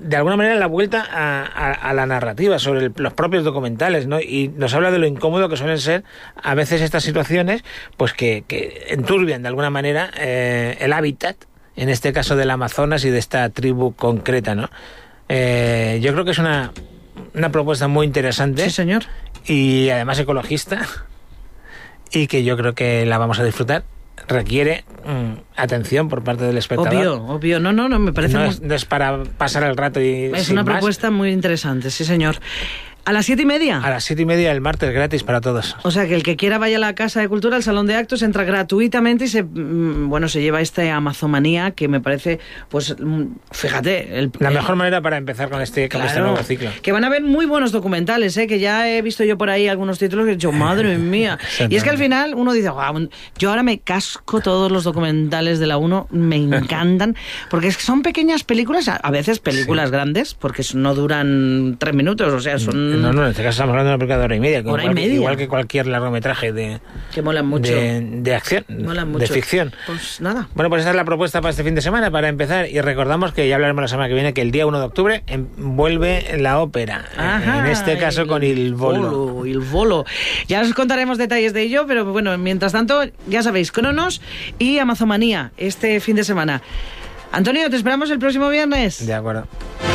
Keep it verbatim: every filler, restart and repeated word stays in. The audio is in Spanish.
de alguna manera la vuelta a, a, a la narrativa sobre el, los propios documentales, ¿no? Y nos habla de lo incómodo que suelen ser a veces estas situaciones, pues que, que enturbian de alguna manera eh, el hábitat, en este caso del Amazonas y de esta tribu concreta, ¿no? Eh, yo creo que es una, una propuesta muy interesante. Sí, señor. Y además ecologista, y que yo creo que la vamos a disfrutar. Requiere mmm, atención por parte del espectador. Obvio, obvio. No, no, no, me parece... No, muy... es, no es para pasar el rato y... Es sin una más. propuesta muy interesante, sí, señor. ¿A las siete y media? A las siete y media el martes, gratis para todos. O sea, que el que quiera vaya a la Casa de Cultura, al Salón de Actos, entra gratuitamente y se, bueno, se lleva esta Amazomanía, que me parece, pues, fíjate... El, la el, mejor manera para empezar con este, claro, con este nuevo ciclo. Que van a haber muy buenos documentales, ¿eh? Que ya he visto yo por ahí algunos títulos que he dicho, madre mía. Y es que al final uno dice, wow, yo ahora me casco todos los documentales de la uno, me encantan, porque es que son pequeñas películas, a veces películas sí. grandes, porque no duran tres minutos, o sea, son... No, no, en este caso estamos hablando de una película de hora y media. Que hora igual, y media. Que, igual que cualquier largometraje de... Que molan mucho. De, de acción, molan mucho. de ficción. Pues nada. Bueno, pues esta es la propuesta para este fin de semana, para empezar. Y recordamos que ya hablaremos la semana que viene, que el día uno de octubre en, vuelve la ópera. Ajá, en este caso el con Il Volo. Volo. Il Volo. Ya os contaremos detalles de ello, pero bueno, mientras tanto, ya sabéis, Cronos y Amazomanía este fin de semana. Antonio, te esperamos el próximo viernes. De acuerdo.